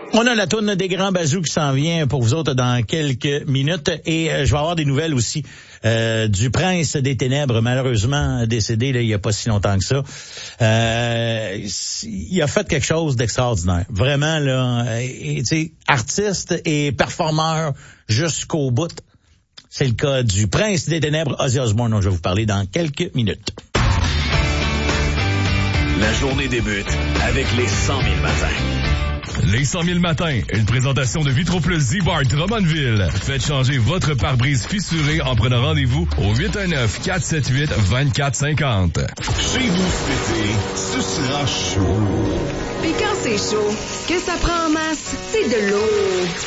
On a la tourne des grands bazous qui s'en vient pour vous autres dans quelques minutes et je vais avoir des nouvelles aussi du prince des ténèbres, malheureusement décédé là, il n'y a pas si longtemps que ça. Il a fait quelque chose d'extraordinaire. Vraiment, là, artiste et performeur jusqu'au bout. C'est le cas du prince des ténèbres, Ozzy Osbourne, dont je vais vous parler dans quelques minutes. La journée débute avec les 100 000 matins. Les 100 000 matins, une présentation de Vitroplus Z-Bar Drummondville. Faites changer votre pare-brise fissuré en prenant rendez-vous au 819-478-2450. Chez vous cet été, ce sera chaud. Puis quand c'est chaud, ce que ça prend en masse, c'est de l'eau.